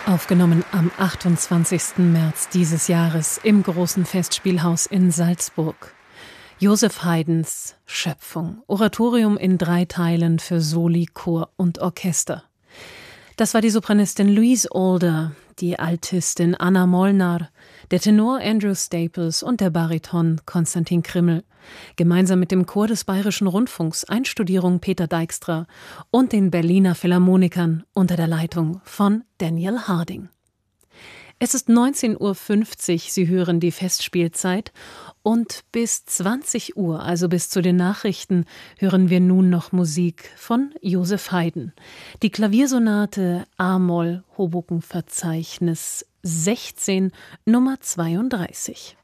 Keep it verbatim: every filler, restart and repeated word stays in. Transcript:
Aufgenommen am achtundzwanzigsten März dieses Jahres im Großen Festspielhaus in Salzburg. Joseph Haydns Schöpfung, Oratorium in drei Teilen für Soli, Chor und Orchester. Das war die Sopranistin Louise Alder, die Altistin Anna Molnar, der Tenor Andrew Staples und der Bariton Konstantin Krimmel. Gemeinsam mit dem Chor des Bayerischen Rundfunks, Einstudierung Peter Dijkstra und den Berliner Philharmonikern unter der Leitung von Daniel Harding. Es ist neunzehn Uhr fünfzig, Sie hören die Festspielzeit und bis zwanzig Uhr, also bis zu den Nachrichten, hören wir nun noch Musik von Joseph Haydn. Die Klaviersonate A-Moll, Hoboken-Verzeichnis sechzehn, Nummer zweiunddreißig.